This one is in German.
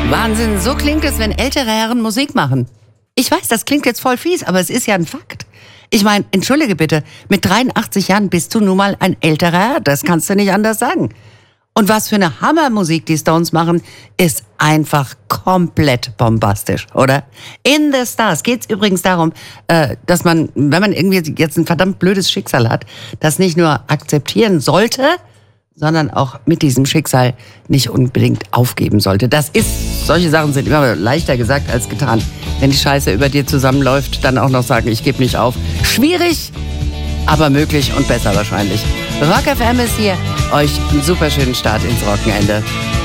Wahnsinn, so klingt es, wenn ältere Herren Musik machen. Ich weiß, das klingt jetzt voll fies, aber es ist ja ein Fakt. Ich meine, entschuldige bitte, mit 83 Jahren bist du nun mal ein älterer Herr, das kannst du nicht anders sagen. Und was für eine Hammermusik die Stones machen, ist einfach komplett bombastisch, oder? In the Stars geht's übrigens darum, dass man, wenn man irgendwie jetzt ein verdammt blödes Schicksal hat, das nicht nur akzeptieren sollte, sondern auch mit diesem Schicksal nicht unbedingt aufgeben sollte. Solche Sachen sind immer leichter gesagt als getan. Wenn die Scheiße über dir zusammenläuft, dann auch noch sagen, ich gebe nicht auf. Schwierig, aber möglich und besser wahrscheinlich. Rock FM ist hier, euch einen super schönen Start ins Wochenende.